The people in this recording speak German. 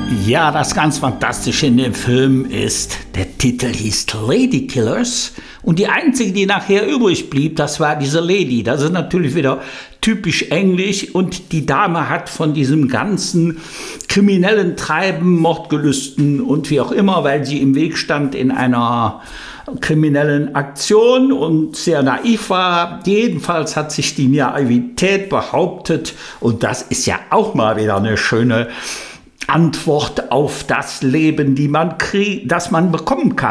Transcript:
Ja, das ganz Fantastische in dem Film ist, der Titel hieß Lady Killers und die einzige, die nachher übrig blieb, das war diese Lady. Das ist natürlich wieder typisch englisch und die Dame hat von diesem ganzen kriminellen Treiben, Mordgelüsten und wie auch immer, weil sie im Weg stand in einer kriminellen Aktion und sehr naiv war. Jedenfalls hat sich die Naivität behauptet und das ist ja auch mal wieder eine schöne Antwort auf das Leben, das man bekommen kann.